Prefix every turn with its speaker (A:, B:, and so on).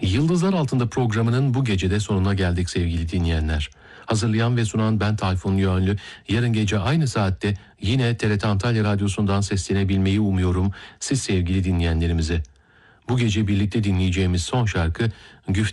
A: Yıldızlar Altında programının bu gecede sonuna geldik sevgili dinleyenler. Hazırlayan ve sunan ben Tayfun Yönlü. Yarın gece aynı saatte yine TRT Antalya Radyosu'ndan seslenebilmeyi umuyorum siz sevgili dinleyenlerimize. Bu gece birlikte dinleyeceğimiz son şarkı